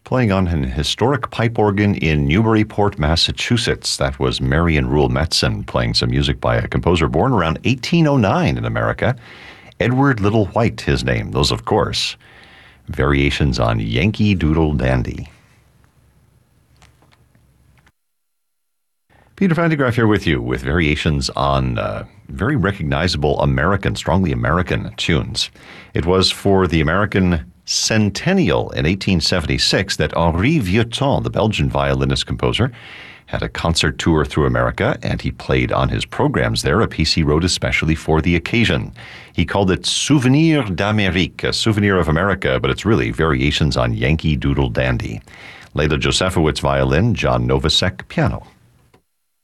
Playing on an historic pipe organ in Newburyport, Massachusetts. That was Marion Rule Metzen playing some music by a composer born around 1809 in America. Edward Little White, his name. Those, of course, variations on Yankee Doodle Dandy. Peter Van de Graaff here with you with variations on very recognizable American, strongly American tunes. It was for the American centennial in 1876 that Henri Vieuxtemps, the Belgian violinist composer, had a concert tour through America, and he played on his programs there a piece he wrote especially for the occasion. He called it Souvenir d'Amérique, a souvenir of America, but it's really variations on Yankee Doodle Dandy. Leila Josefowicz violin, John Novosek piano.